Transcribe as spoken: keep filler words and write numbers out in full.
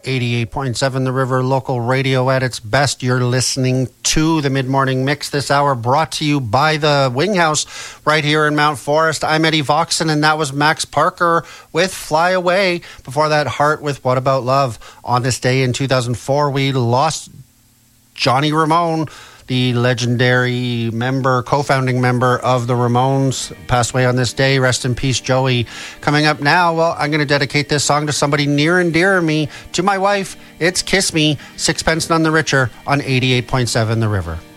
eighty-eight point seven The River, local radio at its best. You're listening to the Mid-Morning Mix this hour, brought to you by the Wing House right here in Mount Forest. I'm Eddie Voxon, and that was Max Parker with Fly Away. Before that, Heart with What About Love. On this day in two thousand four, we lost Johnny Ramone, the legendary member, co-founding member of the Ramones, passed away on this day. Rest in peace, Joey. Coming up now, well, I'm going to dedicate this song to somebody near and dear to me, to my wife. It's Kiss Me, Sixpence None the Richer on eighty-eight point seven The River.